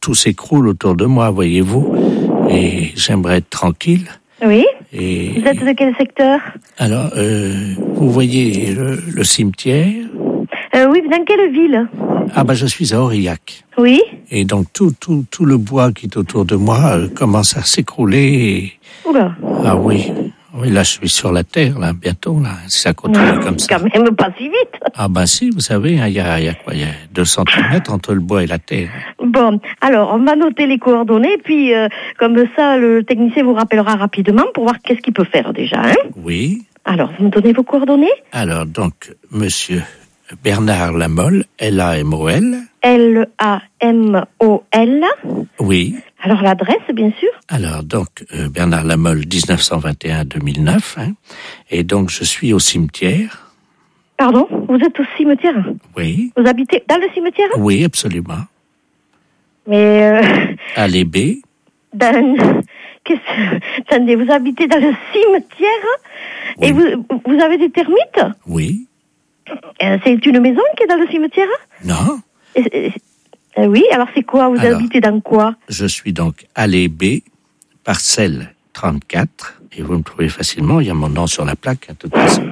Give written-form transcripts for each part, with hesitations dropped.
tout s'écroule autour de moi, voyez-vous. Et j'aimerais être tranquille. Oui. Et Vous êtes de quel secteur? alors, vous voyez le cimetière? Oui, dans quelle ville? Ah je suis à Aurillac. Oui. Et donc tout le bois qui est autour de moi commence à s'écrouler. Oula. Ah oui, là je suis sur la terre, là, bientôt, là, si ça continue comme ça. Quand même pas si vite. Ah si, vous savez, il y a quoi? Il y a 2 centimètres entre le bois et la terre. Bon, alors, on va noter les coordonnées, puis comme ça, le technicien vous rappellera rapidement pour voir qu'est-ce qu'il peut faire déjà, hein? Oui. Alors, vous me donnez vos coordonnées? Alors, donc, monsieur Bernard Lamolle, L-A-M-O-L. L-A-M-O-L. Oui. Alors, l'adresse, bien sûr. Alors, donc, Bernard Lamolle, 1921-2009. Hein, et donc, je suis au cimetière. Pardon? Vous êtes au cimetière? Oui. Vous habitez dans le cimetière? Oui, absolument. Mais, À l'Ébé. Attendez, vous habitez dans le cimetière? Oui. Et vous avez des termites? Oui. C'est une maison qui est dans le cimetière? Non. Oui, alors c'est quoi? Vous habitez dans quoi? Je suis donc à l'Ébé, parcelle 34, et vous me trouvez facilement, il y a mon nom sur la plaque, à toute façon.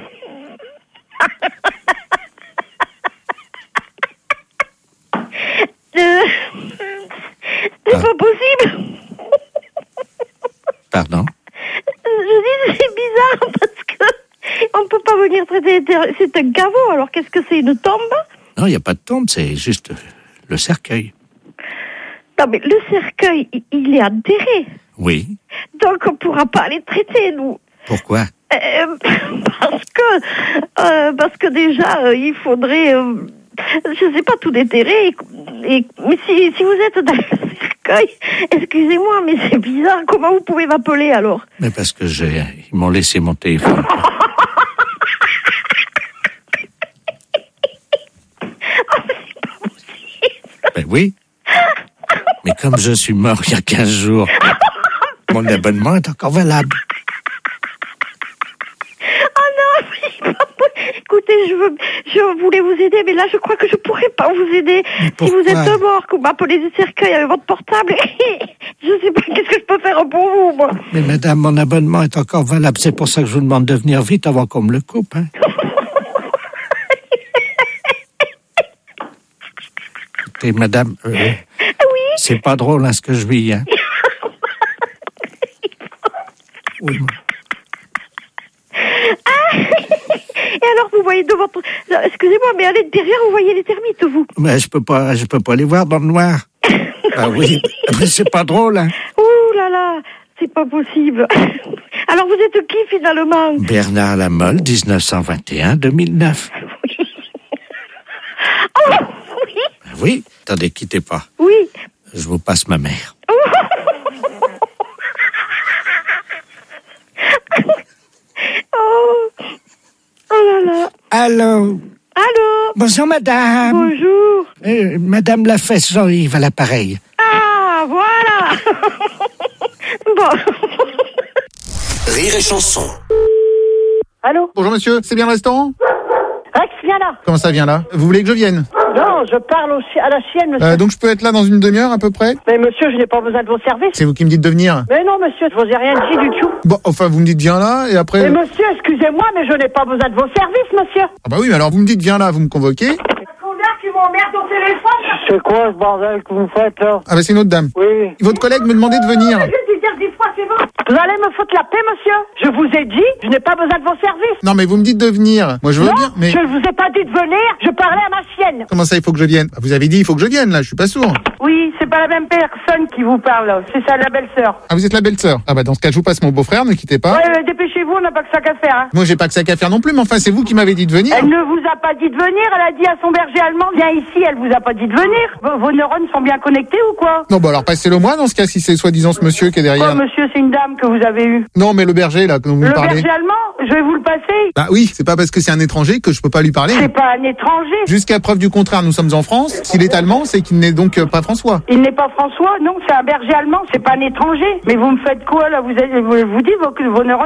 C'est pas possible. Pardon? Je dis c'est bizarre parce que on peut pas venir traiter. C'est un caveau, alors qu'est-ce que c'est, une tombe? Non, il n'y a pas de tombe, c'est juste le cercueil. Non mais le cercueil, il est enterré. Oui. Donc on pourra pas les traiter, nous. Pourquoi? Parce que déjà, il faudrait, je sais pas, tout déterrer. Mais si vous êtes dans le cercueil, excusez-moi, mais c'est bizarre. Comment vous pouvez m'appeler alors? Mais parce que ils m'ont laissé mon téléphone. C'est pas possible. Ben oui. Mais comme je suis mort il y a 15 jours, mon abonnement est encore valable. Écoutez, je voulais vous aider, mais là, je crois que je pourrais pas vous aider. Si vous êtes mort, que vous m'appelez du cercueil avec votre portable, je sais pas qu'est-ce que je peux faire pour vous, moi. Mais madame, mon abonnement est encore valable. C'est pour ça que je vous demande de venir vite avant qu'on me le coupe, hein. Écoutez, madame, oui. C'est pas drôle, hein, ce que je vis, hein. Oui. Et alors, vous voyez de votre... Excusez-moi, mais allez derrière, vous voyez les termites, vous? Mais je peux pas les voir dans le noir. Ah oui, mais c'est pas drôle, hein. Ouh là là, c'est pas possible. Alors, vous êtes qui, finalement? Bernard Lamolle, 1921-2009. Oui. Oh, oui. Oui, attendez, quittez pas. Oui. Je vous passe ma mère. Oh là là. Allô? Allô? Bonjour, madame. Bonjour. Madame Lafesse, Jean-Yves à l'appareil. Ah, voilà. Bon. Rire et chanson. Allô? Bonjour monsieur, c'est bien le restaurant? Rex, viens là. Comment ça vient là? Vous voulez que je vienne? Non, je parle à la sienne, monsieur. Donc je peux être là dans une demi-heure à peu près? Mais monsieur, je n'ai pas besoin de vos services. C'est vous qui me dites de venir? Mais non, monsieur, je vous ai rien dit du tout. Bon, enfin vous me dites viens là et après... Mais monsieur, excusez-moi, mais je n'ai pas besoin de vos services, monsieur. Ah bah oui, mais alors vous me dites viens là, vous me convoquez? Qui m'emmerde au téléphone. C'est quoi ce bordel que vous faites là? Ah bah c'est une autre dame. Oui. Votre collègue me demandait de venir. Je vais te dire 10 fois, c'est bon. Vous allez me foutre la paix, monsieur. Je vous ai dit, je n'ai pas besoin de vos services. Non mais vous me dites de venir. Moi je veux Non, bien, mais... je ne vous ai pas dit de venir, je parlais à ma chienne. Comment ça il faut que je vienne? Vous avez dit il faut que je vienne là, je suis pas sourd. Oui, c'est pas la même personne qui vous parle, là. C'est ça, la belle-sœur. Ah vous êtes la belle-sœur. Ah bah dans ce cas je vous passe mon beau-frère, ne quittez pas. Ouais, dépêchez-vous, on n'a pas que ça qu'à faire, hein. Moi j'ai pas que ça qu'à faire non plus, mais enfin c'est vous qui m'avez dit de venir. Elle ne vous a pas dit de venir, elle a dit à son berger allemand, viens ici, elle vous a pas dit de venir. Vos neurones sont bien connectés ou quoi? Non bah alors passez-le moi dans ce cas si c'est soi-disant ce monsieur qui est derrière. Quoi, monsieur, c'est une dame que vous avez eue? Non mais le berger là, dont vous me Le parlez. berger allemand? Je vais vous le passer. Bah oui, c'est pas parce que c'est un étranger que je peux pas lui parler. C'est pas un étranger. Jusqu'à preuve du contraire, nous sommes en France. S'il est allemand, c'est qu'il n'est donc pas François. Il n'est pas François, non, c'est un berger allemand, c'est pas un étranger. Mais vous me faites quoi, là? Je vous dis que vos neurones sont pas bien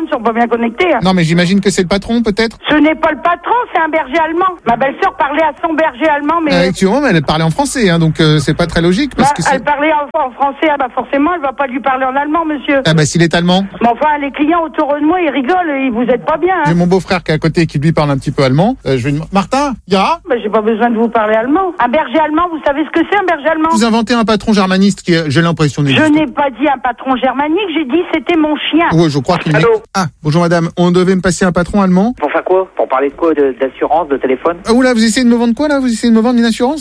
bien connectés. Hein. Non, mais j'imagine que c'est le patron, peut-être. Ce n'est pas le patron, c'est un berger allemand. Ma belle-sœur parlait à son berger allemand, mais... Actuellement, elle parlait en français, hein, donc c'est pas très logique. Parce que elle parlait en français, forcément, elle va pas lui parler en allemand, monsieur. Ah bah s'il est allemand. Mais enfin, les clients autour de moi, ils rigolent, vous êtes pas bien. Hein. J'ai mon beau-frère qui est à côté qui lui parle un petit peu allemand. Je vais Martin, Yara. Bah, j'ai pas besoin de vous parler allemand. Un berger allemand, vous savez ce que c'est un berger allemand? Vous inventez un patron germaniste qui, j'ai l'impression, n'existe. Je n'ai pas dit un patron germanique, j'ai dit c'était mon chien. Oui, je crois qu'il est. Ah, bonjour madame, on devait me passer un patron allemand. Pour faire quoi? Pour parler de quoi? D'assurance, de téléphone? Ah oula, vous essayez de me vendre quoi là? Vous essayez de me vendre une assurance?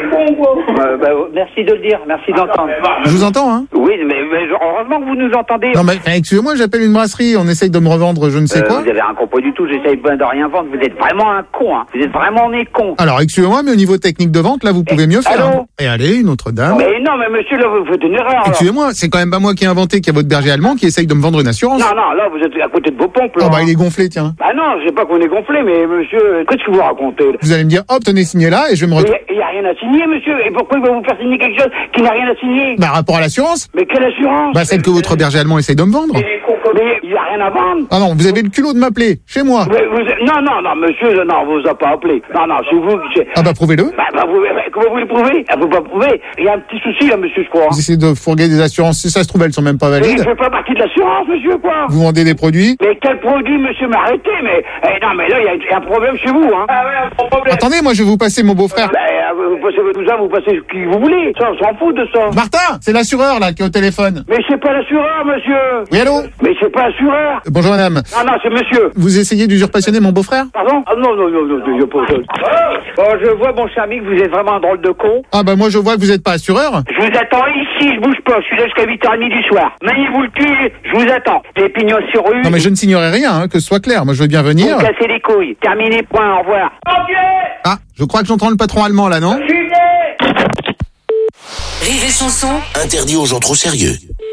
Merci de le dire, merci d'entendre. Je vous entends, hein? Oui, mais heureusement que vous nous entendez. Non mais excusez-moi, j'appelle une brasserie, on essaye de me revendre je ne sais quoi. Vous avez rien compris du tout, j'essaye de rien vendre, vous êtes vraiment un con, hein. Vous êtes vraiment né con. Alors excusez-moi, mais au niveau technique de vente, là vous pouvez mieux faire. Hein. Et allez, une autre dame. Mais non, mais monsieur, là vous faites une erreur. Excusez-moi, c'est quand même pas moi qui ai inventé qu'il y a votre berger allemand qui essaye de me vendre une assurance. Non, là vous êtes à côté de vos pompes, là. Oh bah il est gonflé, tiens. Ah non, je sais pas qu'on est gonflé, mais monsieur, qu'est-ce que vous racontez là? Vous allez me dire, hop, tenez signé là et je vais me retrouver. Il y a rien à signer, monsieur. Et pourquoi il va vous faire signer quelque chose qui n'a rien à signer? Bah rapport à l'assurance. Mais quelle assurance? Bah celle que votre berger allemand essaye de me vendre. Mais il y a rien à vendre. Ah non, vous avez le culot de m'appeler, chez moi. Non, monsieur, non, vous a pas appelé. Non, c'est vous. Ah bah prouvez-le. Comment vous le prouvez? Vous pas prouver. Il y a un petit souci là, monsieur, je crois. Vous essayez de fourguer des assurances, si ça se trouve elles sont même pas Mais valides. je fais pas partie de l'assurance, monsieur, quoi. Vous vendez des produits. Mais quel produit, monsieur, m'arrêtez, mais non, mais là, il y a un problème chez vous, hein. Ah ouais, un problème. Attendez, moi je vais vous passer mon beau-frère. Vous passez votre cousin, vous passez qui vous voulez. Ça, on s'en fout de ça. Martin, c'est l'assureur là qui est au téléphone. Mais c'est pas l'assureur, monsieur. Oui, allô? Mais c'est pas l'assureur. Bonjour madame. Non, c'est monsieur. Vous essayez d'usurpationner mon beau-frère? Pardon? Ah non, je pas ça. Bon, je vois, mon cher ami, que vous êtes vraiment un drôle de con. Ah bah moi je vois que vous êtes pas assureur. Je vous attends ici, je bouge pas, je suis là jusqu'à 8h30 du soir. Maniez-vous le cul, je vous attends. Les pignons sur rue. Non mais je ne signerai rien, hein, que ce soit clair. Moi je veux bien venir. Vous cassez les couilles. Terminé, point, au revoir. Ah, je crois que j'entends le patron allemand là, non? Rire et chanson, interdit aux gens trop sérieux.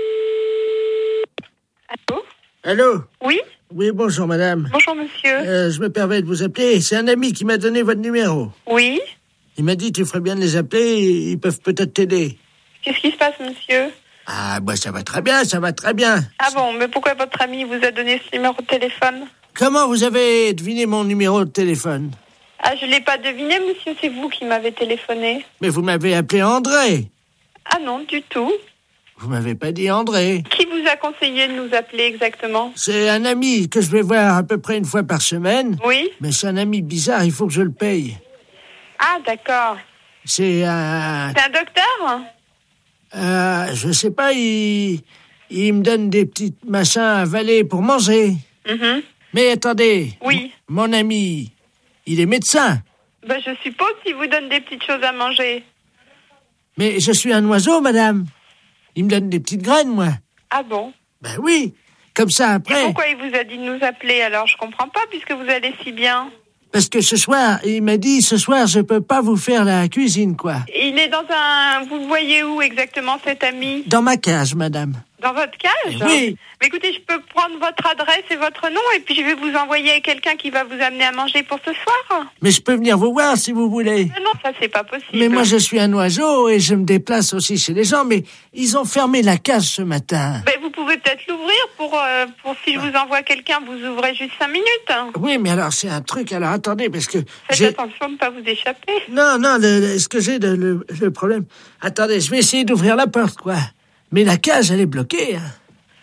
Allô? Allô? Oui? Oui, bonjour madame. Bonjour monsieur. Je me permets de vous appeler. C'est un ami qui m'a donné votre numéro. Oui? Il m'a dit tu ferais bien de les appeler, ils peuvent peut-être t'aider. Qu'est-ce qui se passe monsieur? Ah, bah ça va très bien, ça va très bien. Ah bon, mais pourquoi votre ami vous a donné ce numéro de téléphone? Comment vous avez deviné mon numéro de téléphone? Ah, je l'ai pas deviné monsieur, c'est vous qui m'avez téléphoné. Mais vous m'avez appelé André. Ah non, du tout. Vous m'avez pas dit André. Qui vous a conseillé de nous appeler exactement? C'est un ami que je vais voir à peu près une fois par semaine. Oui? Mais c'est un ami bizarre, il faut que je le paye. Ah d'accord. C'est un... C'est un docteur? je sais pas, il me donne des petits machins à avaler pour manger. Mhm. Mais attendez. Oui. Mon ami, il est médecin. Ben, je suppose qu'il vous donne des petites choses à manger. Mais je suis un oiseau, madame. Il me donne des petites graines, moi. Ah bon? Ben oui. Comme ça, Et après... pourquoi il vous a dit de nous appeler alors? Je comprends pas puisque vous allez si bien. Parce que ce soir, il m'a dit, ce soir, je peux pas vous faire la cuisine, quoi. Il est dans un... Vous le voyez où exactement cet ami? Dans ma cage, madame. Dans votre cage? Oui. Mais écoutez, je peux prendre votre adresse et votre nom et puis je vais vous envoyer quelqu'un qui va vous amener à manger pour ce soir. Mais je peux venir vous voir si vous voulez. Ah non, ça c'est pas possible. Mais moi, je suis un oiseau et je me déplace aussi chez les gens, mais ils ont fermé la cage ce matin. Ben, vous pouvez peut-être l'ouvrir pour si je vous envoie quelqu'un, vous ouvrez juste 5 minutes. Oui, mais alors, c'est un truc, alors attendez, parce que... Faites attention de ne pas vous échapper. Non, ce que j'ai, le problème... Attendez, je vais essayer d'ouvrir la porte, quoi. Mais la cage, elle est bloquée, hein.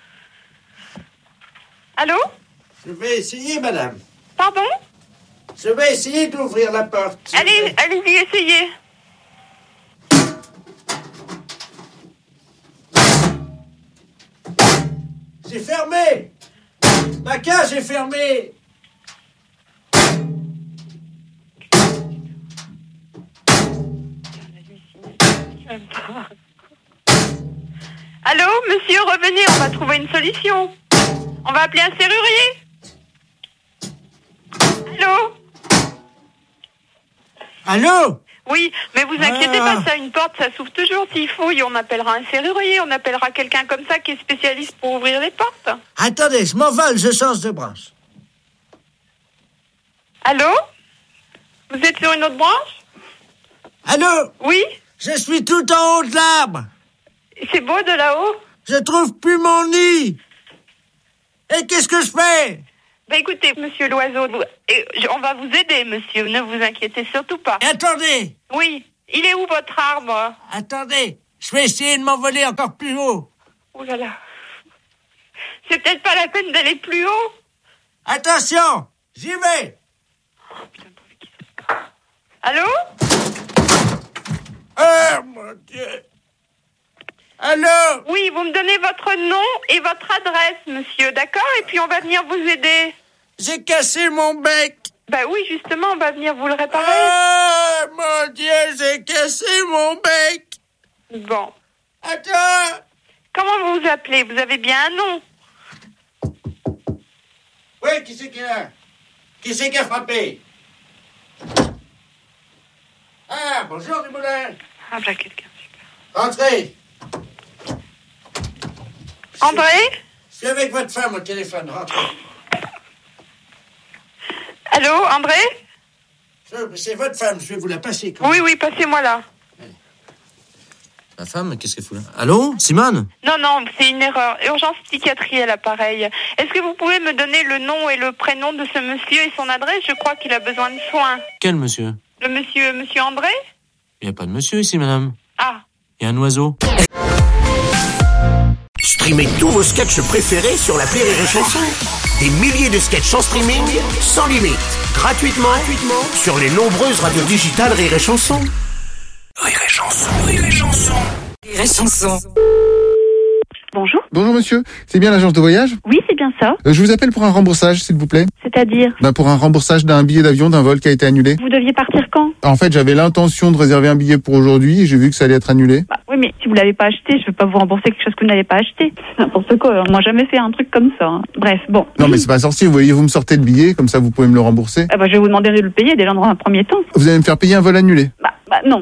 Allô? Je vais essayer, madame. Pardon? Je vais essayer d'ouvrir la porte. Allez-y, essayez. C'est fermé. Ma cage est fermée. Allô, monsieur, revenez, on va trouver une solution. On va appeler un serrurier. Allô? Allô? Oui, mais vous inquiétez pas, ça, une porte, ça s'ouvre toujours s'il faut. Et on appellera un serrurier, on appellera quelqu'un comme ça qui est spécialiste pour ouvrir les portes. Attendez, je m'envole, je change de branche. Allô? Vous êtes sur une autre branche? Allô? Oui? Je suis tout en haut de l'arbre. C'est beau de là-haut? Je trouve plus mon nid. Et qu'est-ce que je fais? Bah écoutez, monsieur Loiseau, on va vous aider, monsieur, ne vous inquiétez surtout pas. Et attendez! Oui, il est où votre arbre? Attendez, je vais essayer de m'envoler encore plus haut. Oh là là. C'est peut-être pas la peine d'aller plus haut. Attention, j'y vais. Oh, putain, allô? Oh mon Dieu. Allô? Oui, vous me donnez votre nom et votre adresse, monsieur, d'accord? Et puis on va venir vous aider. J'ai cassé mon bec. Bah oui, justement, on va venir vous le réparer. Oh mon Dieu, j'ai cassé mon bec. Bon. Attends. Comment vous vous appelez? Vous avez bien un nom? Oui, qui c'est qui a? Qui c'est qui a frappé? Ah, bonjour Dumoulin. Ah, bah quelqu'un, super. Entrez. André? Je suis avec votre femme au téléphone, rentrez. Allô, André? C'est votre femme, je vais vous la passer. Oui, passez-moi là. La femme, qu'est-ce qu'elle fout là? Allô, Simone? Non, c'est une erreur. Urgence psychiatrie à l'appareil. Est-ce que vous pouvez me donner le nom et le prénom de ce monsieur et son adresse? Je crois qu'il a besoin de soins. Quel monsieur? Le monsieur André? Il n'y a pas de monsieur ici, madame. Ah. Il y a un oiseau. Streamez tous vos sketchs préférés sur l'appli Rire et Chanson. Des milliers de sketchs en streaming, sans limite, gratuitement sur les nombreuses radios digitales Rire et Chanson. Rire et Chanson, Rire et Chanson. Rire et Chanson. Bonjour. Bonjour monsieur, c'est bien l'agence de voyage? Oui, c'est bien ça. Je vous appelle pour un remboursage, s'il vous plaît. C'est-à-dire? Pour un remboursage d'un billet d'avion d'un vol qui a été annulé. Vous deviez partir quand? En fait, j'avais l'intention de réserver un billet pour aujourd'hui et j'ai vu que ça allait être annulé. Oui, mais si vous l'avez pas acheté, je veux pas vous rembourser quelque chose que vous n'avez pas acheté. N'importe quoi, on m'a jamais fait un truc comme ça. Hein. Bref, bon. Non, mais c'est pas sorcier, vous voyez, vous me sortez le billet, comme ça vous pouvez me le rembourser. Je vais vous demander de le payer déjà dans un premier temps. Vous allez me faire payer un vol annulé. Non.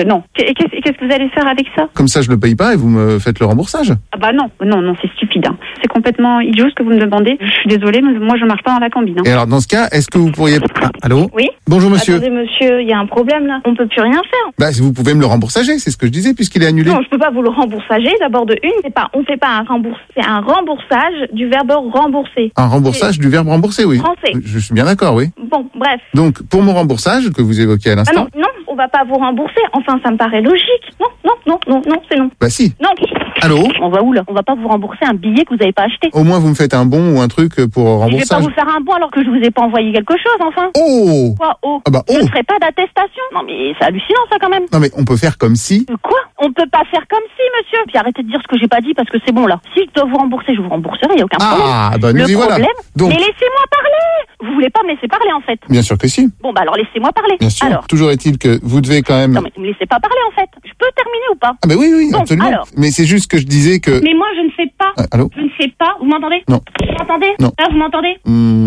Et qu'est-ce que vous allez faire avec ça? Comme ça, je le paye pas et vous me faites le remboursage. Non, c'est stupide. Hein. C'est complètement idiot ce que vous me demandez. Je suis désolée, mais moi je marche pas dans la combine. Hein. Et alors, dans ce cas, est-ce que vous pourriez... Ah, allô? Oui? Bonjour monsieur. Attendez monsieur, il y a un problème là. On peut plus rien faire. Si vous pouvez me le remboursager, c'est ce que je disais, puisqu'il est annulé. Non, je peux pas vous le remboursager. D'abord on fait pas un remboursage, c'est un remboursage du verbe rembourser. Un remboursage du verbe rembourser, oui. Français. Je suis bien d'accord, oui. Bon, bref. Donc, pour mon remboursage, que vous évoquiez à l'instant... non, on va pas vous rembourser. Enfin, ça me paraît logique. Non, c'est non. Si. Non. Allô? On va où là? On va pas vous rembourser un billet que vous avez pas acheté. Au moins, vous me faites un bon ou un truc pour remboursage. Je vais pas vous faire un bon alors que je vous ai pas envoyé quelque chose, enfin. Oh! Quoi, oh? Oh! Je ne ferai pas d'attestation. Non, mais c'est hallucinant, ça, quand même. Non, mais on peut faire comme si... Quoi? On peut pas faire comme si, monsieur. Puis arrêtez de dire ce que j'ai pas dit parce que c'est bon, là. Si je dois vous rembourser, je vous rembourserai, y a aucun problème. Nous y voilà. Donc... Mais laissez-moi parler! Vous voulez pas me laisser parler, en fait. Bien sûr que si. Bon, alors laissez-moi parler. Bien sûr. Alors. Toujours est-il que vous devez quand même... Non, mais vous me laissez pas parler, en fait. Je peux terminer ou pas? Oui, bon, absolument. Alors. Mais c'est juste que je disais que... Mais moi, je ne sais pas. Allô? Je ne sais pas. Vous m'entendez? Non. Vous m'entendez? Non. Là, vous m'entendez?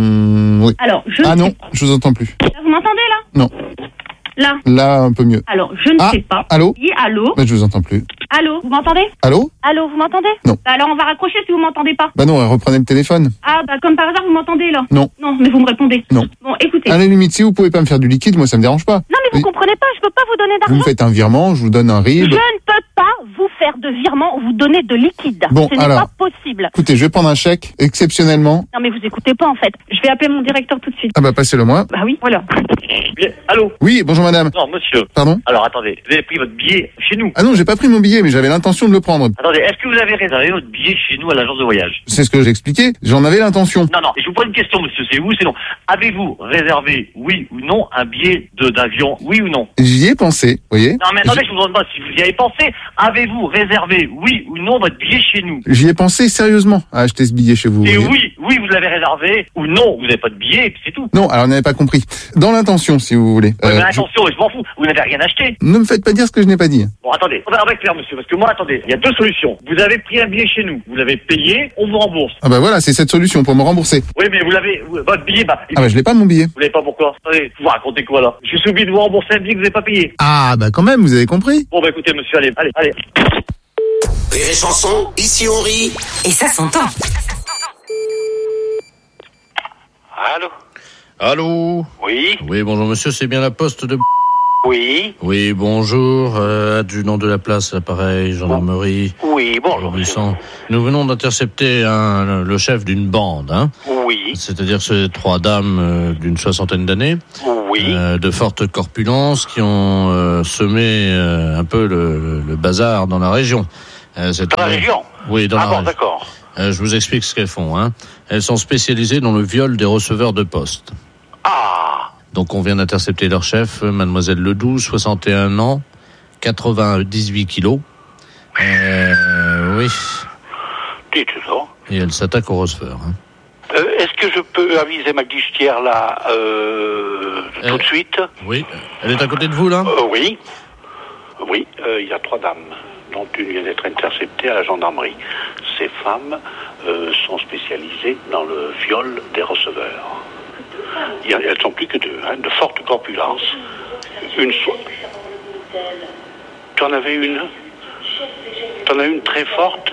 Oui. Alors, je Ah ne non, sais pas. je vous entends plus. Là, vous m'entendez, là? Non. Là? Là, un peu mieux. Alors, je ne sais pas. Allô? Oui, allô? Je vous entends plus. Allô? Vous m'entendez? Allô? Allô, vous m'entendez? Non. Alors, on va raccrocher si vous m'entendez pas. Non, reprenez le téléphone. Ah, comme par hasard, vous m'entendez, là? Non. Non, mais vous me répondez. Non. Bon, écoutez. À la limite, si vous pouvez pas me faire du liquide, moi, ça me dérange pas. Non, mais vous comprenez pas, je peux pas vous donner d'argent. Vous me faites un virement, je vous donne un RIB. Je ne peux pas vous faire de virement ou vous donner de liquide. Bon, ce n'est alors, pas possible. Écoutez, je vais prendre un chèque, exceptionnellement. Non, mais vous écoutez pas, en fait. Je vais appeler mon directeur tout de suite. Passez-le moi. Bah oui, voilà. Bien, allô? Oui, bonjour madame. Non, monsieur. Pardon? Alors, attendez, vous avez pris votre billet chez nous? Ah non, j'ai pas pris mon billet, mais j'avais l'intention de le prendre. Attendez, est-ce que vous avez réservé votre billet chez nous à l'agence de voyage? C'est ce que j'ai expliqué, j'en avais l'intention. Non, je vous pose une question, monsieur, c'est oui ou c'est non? Avez-vous réservé, oui ou non, un billet d'avion, oui ou non? J'y ai pensé, vous voyez? Non, mais attendez, je vous demande pas si vous y avez pensé. Avez-vous réservé, oui ou non, votre billet chez nous? J'y ai pensé sérieusement à acheter ce billet chez vous. Et vous voyez. oui, vous l'avez réservé, ou non, vous n'avez pas de billet, et puis c'est tout. Non, alors vous n'avez pas compris. Dans l'intention, si vous voulez. Mais attention, je m'en fous, vous n'avez rien acheté. Ne me faites pas dire ce que je n'ai pas dit. Bon, attendez, on va être clair, monsieur, parce que moi, attendez, il y a deux solutions. Vous avez pris un billet chez nous, vous l'avez payé, on vous rembourse. Voilà, c'est cette solution pour me rembourser. Oui, mais votre billet, je l'ai pas mon billet. Vous l'avez pas pourquoi? Attendez, vous racontez quoi là? Je suis obligé de vous rembourser un billet que vous n'avez pas payé. Quand même, vous avez compris. Bon, écoutez, monsieur, allez. Rire et Chanson, ici on rit. Et ça s'entend. Allô? Allô? Oui? Oui, bonjour monsieur, c'est bien la poste de... Oui. Oui, bonjour, adjudant de la place, l'appareil, gendarmerie. Oui, bonjour. Nous venons d'intercepter le chef d'une bande, hein. Oui. C'est-à-dire ces 3 dames d'une 60aine d'années. Oui. De forte corpulence qui ont semé un peu le bazar dans la région. Dans la région? Oui, dans la région. D'accord. Je vous explique ce qu'elles font, hein. Elles sont spécialisées dans le viol des receveurs de poste. Ah. Donc on vient d'intercepter leur chef, mademoiselle Ledoux, 61 ans, 98 kilos. Oui. Dites donc. Et elle s'attaque au receveur. Hein. Est-ce que je peux aviser ma guichetière là tout de suite? Oui. Elle est à côté de vous là? Oui. Oui, il y a 3 dames, dont une vient d'être interceptée à la gendarmerie. Ces femmes sont spécialisées dans le viol des receveurs. Elles sont plus que 2, hein, de forte corpulence. T'en avais une? T'en as une très forte?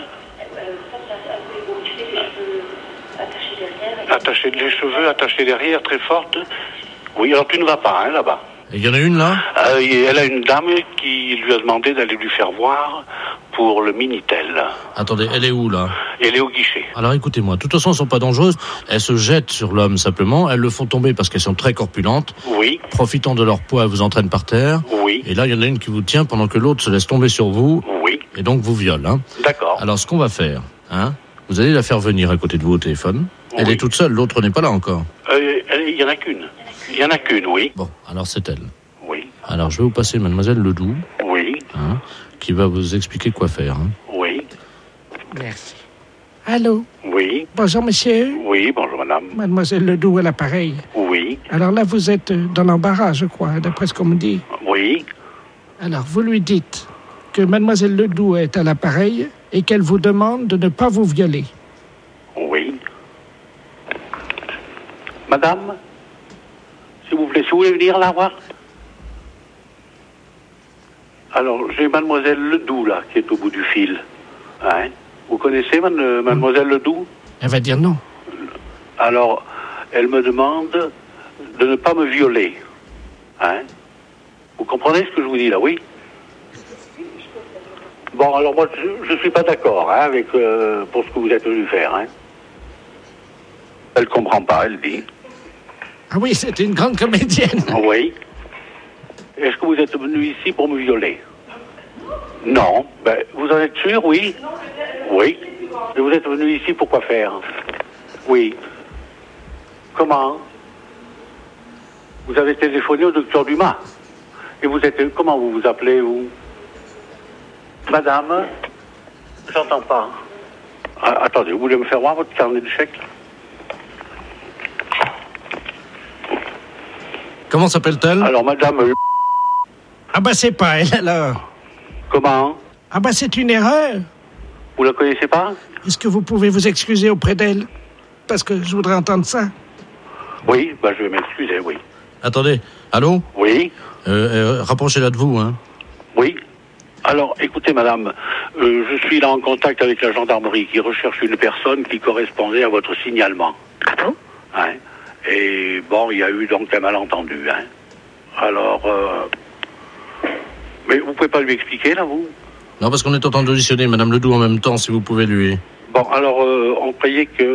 Attachée les cheveux, attachée derrière, très forte. Oui, alors tu ne vas pas, hein, là-bas. Il y en a une là? Elle a une dame qui lui a demandé d'aller lui faire voir pour le Minitel. Attendez, elle est où là? Elle est au guichet. Alors écoutez-moi, de toute façon elles sont pas dangereuses. Elles se jettent sur l'homme simplement. Elles le font tomber parce qu'elles sont très corpulentes. Oui. Profitant de leur poids, elles vous entraînent par terre. Oui. Et là, il y en a une qui vous tient pendant que l'autre se laisse tomber sur vous. Oui. Et donc vous viole. Hein. D'accord. Alors ce qu'on va faire, hein, vous allez la faire venir à côté de vous au téléphone. Oui. Elle est toute seule, l'autre n'est pas là encore. Il y en a qu'une. Il y en a qu'une, oui. Bon, alors c'est elle. Oui. Alors je vais vous passer mademoiselle Ledoux. Oui. Hein, qui va vous expliquer quoi faire. Hein. Oui. Merci. Allô? Oui. Bonjour, monsieur. Oui, bonjour, madame. Mademoiselle Ledoux à l'appareil. Oui. Alors là, vous êtes dans l'embarras, je crois, d'après ce qu'on me dit. Oui. Alors, vous lui dites que mademoiselle Ledoux est à l'appareil et qu'elle vous demande de ne pas vous violer. Oui. Madame, s'il vous plaît, si vous voulez venir la voir. Alors, j'ai mademoiselle Ledoux, là, qui est au bout du fil. Hein? Vous connaissez mademoiselle Ledoux? Elle va dire non. Alors, elle me demande de ne pas me violer. Hein? Vous comprenez ce que je vous dis, là, oui? Bon, alors moi, je ne suis pas d'accord hein, avec pour ce que vous êtes venu faire. Hein? Elle comprend pas, elle dit. Ah oui, c'est une grande comédienne. Oui. Est-ce que vous êtes venu ici pour me violer? Non. Ben, vous en êtes sûr, oui? Oui. Et vous êtes venu ici pour quoi faire? Oui. Comment? Vous avez téléphoné au docteur Dumas. Et vous êtes... Comment vous vous appelez, vous? Madame? J'entends pas. Ah, attendez, vous voulez me faire voir votre carnet de chèques? Comment s'appelle-t-elle? Alors, madame... Ah bah c'est pas elle, alors. Comment? Ah bah c'est une erreur. Vous la connaissez pas? Est-ce que vous pouvez vous excuser auprès d'elle? Parce que je voudrais entendre ça. Oui, bah je vais m'excuser, oui. Attendez, allô? Oui. Rapprochez-la de vous, hein. Oui. Alors, écoutez, madame, je suis là en contact avec la gendarmerie qui recherche une personne qui correspondait à votre signalement. Ah bon? Hein? Et bon, il y a eu donc un malentendu, hein. Alors, mais vous pouvez pas lui expliquer, là, vous? Non, parce qu'on est en train d'auditionner Madame Ledoux en même temps, si vous pouvez lui... Bon, alors, on croyait que